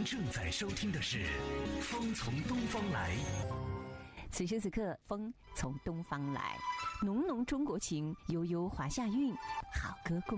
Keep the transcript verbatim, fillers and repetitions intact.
您正在收听的是《风从东方来》。 此时此刻，风从东方来，浓浓中国情，悠悠华夏韵，好歌共